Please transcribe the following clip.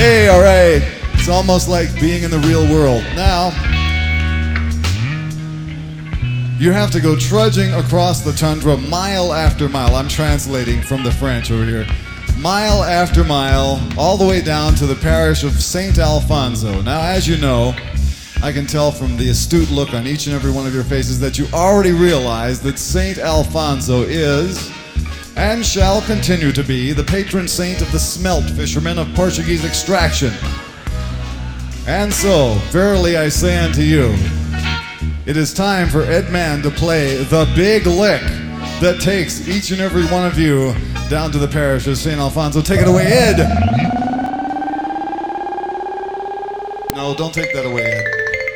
Hey, all right. It's almost like being in the real world. Now, you have to go trudging across the tundra mile after mile. I'm translating from the French over here. Mile after mile, all the way down to the parish of St. Alfonso. Now, as you know, I can tell from the astute look on each and every one of your faces that you already realize that St. Alfonso is, and shall continue to be, the patron saint of the smelt fishermen of Portuguese extraction. And so, verily I say unto you, it is time for Ed Mann to play the big lick that takes each and every one of you down to the parish of St. Alfonso. Take it away, Ed! No, don't take that away, Ed.